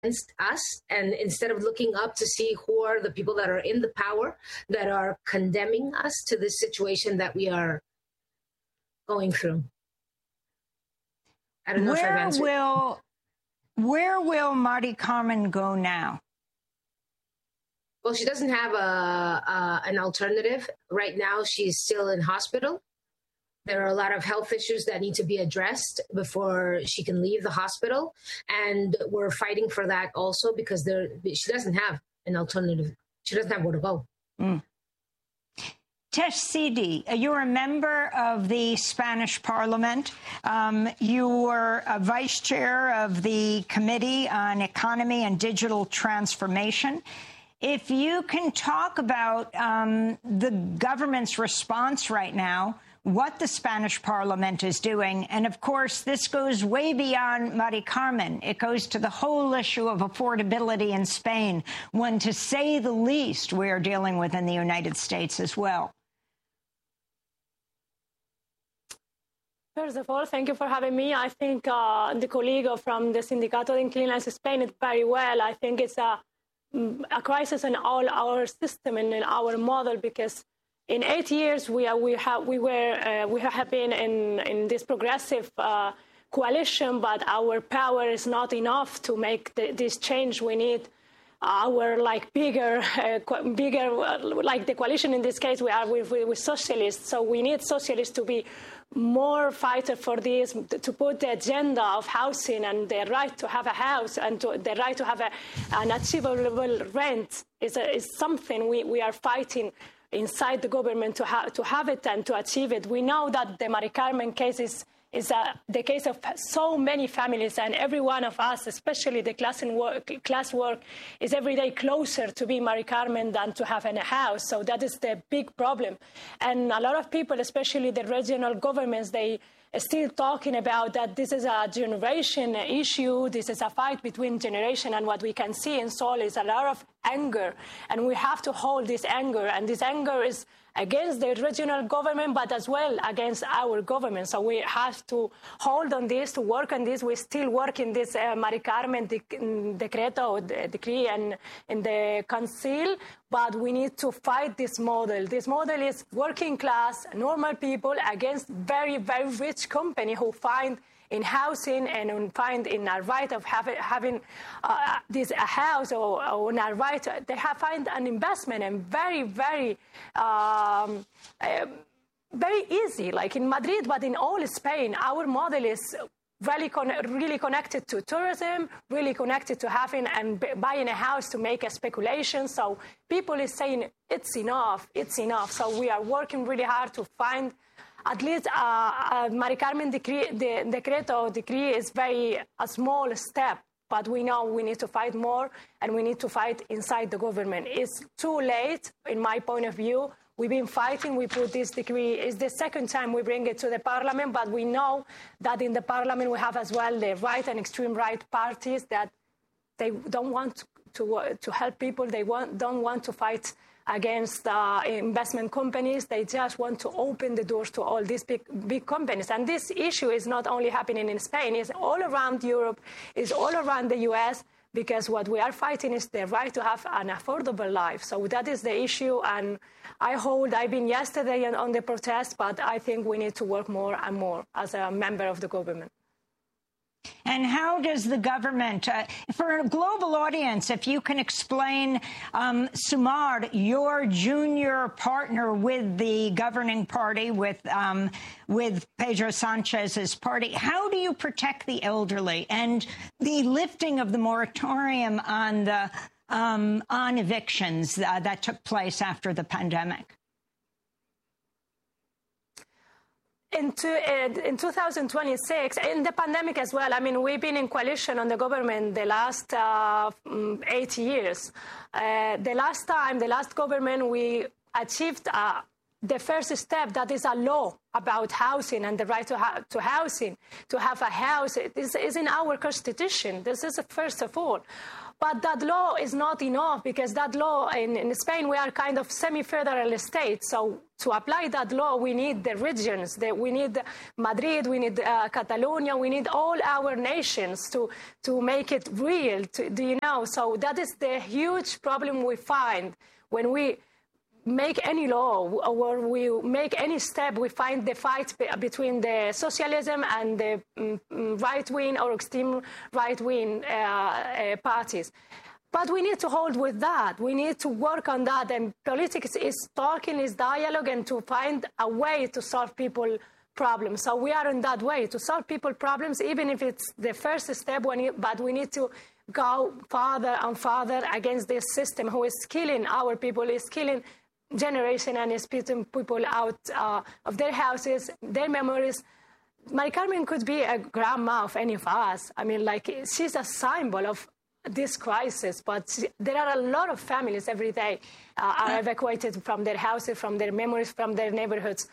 against us, and instead of looking up to see who are the people that are in the power that are condemning us to this situation that we are going through. I don't know if I've answered. Where will Mari Carmen go now? Well, she doesn't have an alternative. Right now, she's still in hospital. There are a lot of health issues that need to be addressed before she can leave the hospital. And we're fighting for that also because she doesn't have an alternative. She doesn't have where to go. Tesh Sidi, you're a member of the Spanish Parliament. You were a vice chair of the Committee on Economy and Digital Transformation. If you can talk about the government's response right now, what the Spanish Parliament is doing, and of course, this goes way beyond Mari Carmen. It goes to the whole issue of affordability in Spain, one, to say the least, we are dealing with in the United States as well. First of all, thank you for having me. I think the colleague from the Sindicato de Inquilinos explained it very well. I think it's a crisis in all our system and in our model, because in 8 years we have been in this progressive coalition, but our power is not enough to make this change. We need our bigger like the coalition in this case. We are with socialists, so we need socialists to be more fighter for this, to put the agenda of housing and the right to have a house and the right to have an achievable rent is something we are fighting inside the government to have it and to achieve it. We know that the Mari Carmen case is the case of so many families, and every one of us, especially the class work, is every day closer to be Mari Carmen than to having a house. So that is the big problem. And a lot of people, especially the regional governments, they are still talking about that this is a generation issue, this is a fight between generation, and what we can see in Sol is a lot of anger, and we have to hold this anger, and this anger is against the regional government, but as well against our government. So we have to hold on this, to work on this. We still work in this Mari Carmen decree and in the council, but we need to fight this model. This model is working class, normal people against very, very rich company who find in housing and find in a right of having a house or in a right, they find an investment, and very, very, very easy, like in Madrid, but in all Spain. Our model is really connected to tourism, really connected to having and buying a house to make a speculation. So people is saying it's enough, it's enough. So we are working really hard to find at least Mari Carmen decree is a small step, but we know we need to fight more, and we need to fight inside the government. It's too late, in my point of view. We've been fighting. We put this decree. It's the second time we bring it to the parliament, but we know that in the parliament we have as well the right and extreme right parties that they don't want to help people. They don't want to fight against investment companies. They just want to open the doors to all these big companies. And this issue is not only happening in Spain, it's all around Europe, it's all around the US, because what we are fighting is the right to have an affordable life. So that is the issue, and I've been yesterday on the protest, but I think we need to work more and more as a member of the government. And how does the government, for a global audience, if you can explain, Sumar, your junior partner with the governing party, with Pedro Sanchez's party, how do you protect the elderly and the lifting of the moratorium on the on evictions that took place after the pandemic? In 2026, in the pandemic as well, I mean, we've been in coalition on the government the last 8 years. The last government, we achieved the first step, that is a law about housing and the right to housing, to have a house, is in our constitution. This is first of all. But that law is not enough, because that law in Spain, we are kind of semi-federal state. So to apply that law, we need the regions. We need Madrid, we need Catalonia, we need all our nations to make it real. Do you know? So that is the huge problem we find when we make any law or we make any step. We find the fight between the socialism and the right-wing or extreme right-wing parties. But we need to hold with that. We need to work on that. And politics is talking, is dialogue, and to find a way to solve people problems. So we are in that way to solve people problems, even if it's the first step. But we need to go farther and farther against this system who is killing our people, is killing generation, and is putting people out of their houses, their memories. Mari Carmen could be a grandma of any of us. I mean, like, she's a symbol of this crisis, but there are a lot of families every day are evacuated from their houses, from their memories, from their neighborhoods.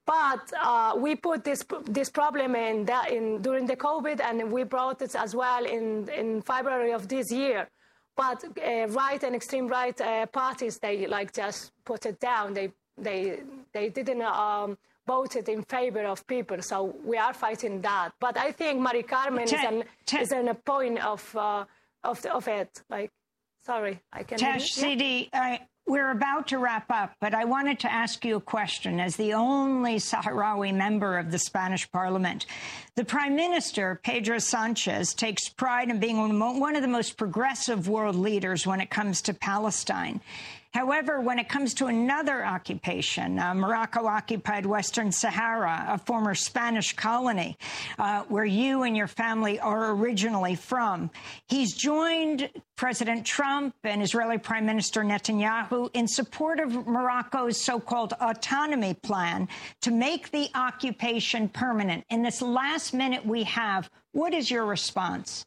But we put this problem during the COVID, and we brought it as well in February of this year. But right and extreme right parties, they just put it down. They didn't vote it in favor of people. So we are fighting that. But I think Mari Carmen is in a point of it. Like, sorry, I can't. Tash Sidi, we're about to wrap up, but I wanted to ask you a question. As the only Sahrawi member of the Spanish Parliament, the Prime Minister, Pedro Sanchez, takes pride in being one of the most progressive world leaders when it comes to Palestine. However, when it comes to another occupation, Morocco occupied Western Sahara, a former Spanish colony, where you and your family are originally from, he's joined President Trump and Israeli Prime Minister Netanyahu in support of Morocco's so-called autonomy plan to make the occupation permanent. In this last minute we have, what is your response?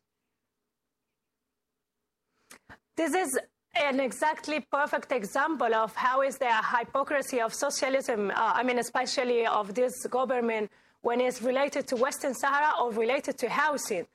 This is an exactly perfect example of how is the hypocrisy of socialism, especially of this government when it's related to Western Sahara or related to housing.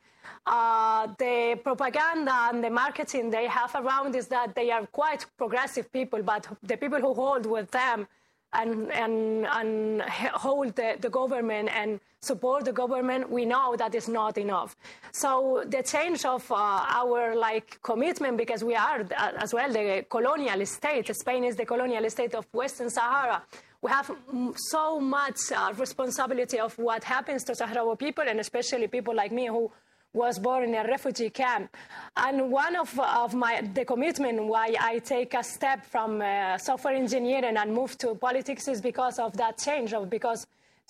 The propaganda and the marketing they have around is that they are quite progressive people, but the people who hold with them and hold the government and support the government, we know that is not enough. So the change of our commitment, because we are as well the colonial state. Spain is the colonial state of Western Sahara. We have so much responsibility of what happens to Sahrawi people, and especially people like me who was born in a refugee camp. And one of the commitment why I take a step from software engineering and move to politics is because of that change, because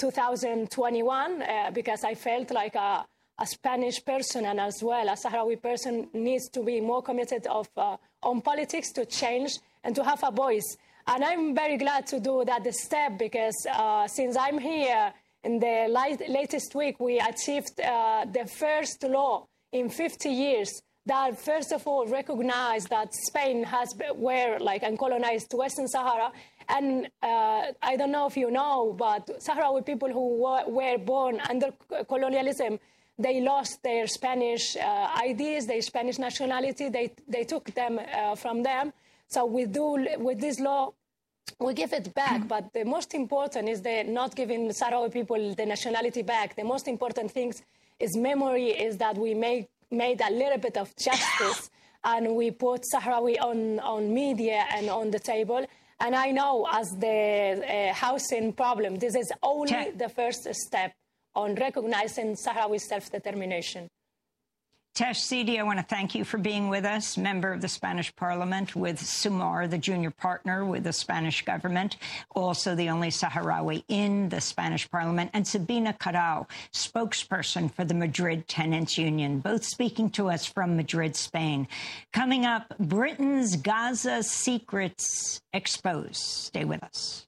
2021, because I felt like a Spanish person and as well a Sahrawi person needs to be more committed on politics to change and to have a voice. And I'm very glad to do that step, because since I'm here, in the latest week, we achieved the first law in 50 years that, first of all, recognized that Spain and colonized Western Sahara. And I don't know if you know, but Sahrawi people who were born under colonialism, they lost their Spanish IDs, their Spanish nationality. They took them from them. So with this law, we give it back, but the most important is not giving Sahrawi people the nationality back. The most important thing is memory, is that we made a little bit of justice and we put Sahrawi on media and on the table. And I know as the housing problem, this is only the first step on recognizing Sahrawi self-determination. Tash Sidi, I want to thank you for being with us, member of the Spanish Parliament, with Sumar, the junior partner with the Spanish government, also the only Sahrawi in the Spanish Parliament, and Sabina Carrao, spokesperson for the Madrid Tenants Union, both speaking to us from Madrid, Spain. Coming up, Britain's Gaza secrets exposed. Stay with us.